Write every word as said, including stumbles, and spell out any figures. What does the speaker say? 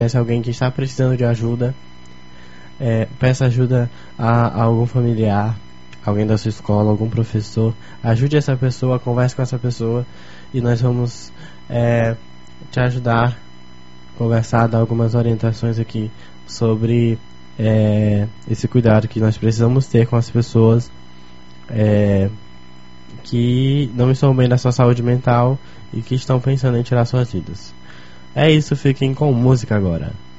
conhece alguém que está precisando de ajuda, é, peça ajuda a, a algum familiar, alguém da sua escola, algum professor. Ajude essa pessoa, converse com essa pessoa e nós vamos é, te ajudar, conversar, dar algumas orientações aqui sobre é, esse cuidado que nós precisamos ter com as pessoas é, que não estão bem da sua saúde mental e que estão pensando em tirar suas vidas. É isso, fiquem com música agora.